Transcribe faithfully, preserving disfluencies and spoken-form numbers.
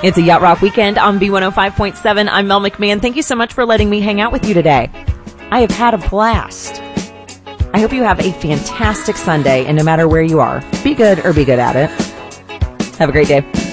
It's a Yacht Rock weekend on B one oh five point seven. I'm Mel McMahon. Thank you so much for letting me hang out with you today. I have had a blast. I hope you have a fantastic Sunday, and no matter where you are, be good or be good at it. Have a great day.